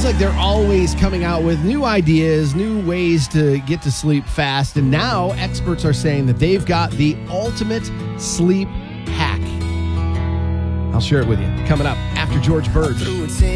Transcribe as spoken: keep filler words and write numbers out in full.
like they're always coming out with new ideas, new ways to get to sleep fast. And now experts are saying that they've got the ultimate sleep hack. I'll share it with you coming up after George Bird.